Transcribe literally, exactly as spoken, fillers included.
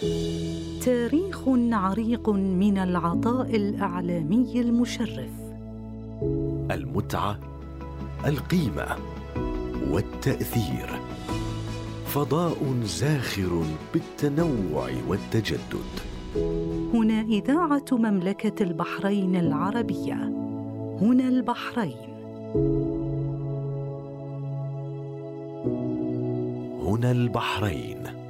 تاريخ عريق من العطاء الإعلامي المشرف. المتعة، القيمة والتأثير. فضاء زاخر بالتنوع والتجدد. هنا إذاعة مملكة البحرين العربية. هنا البحرين. هنا البحرين.